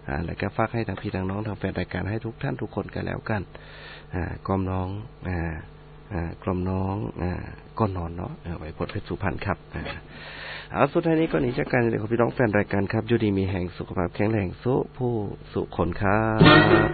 แล้วก็ฝากให้ทางพี่ทางน้องทางแฟนรายการให้ทุกท่านทุกคนกันแล้วกันกล่อมน้องกล่อมน้องก้อนนอนเนาะไว้พดเพชรสุพรรณครับสุดท้ายนี้ก็หนีจากกันเลยขอพี่น้องแฟนรายการครับอยู่ดีมีแห่งสุขภาพแข็งแรงสุผู้สุขคนครับ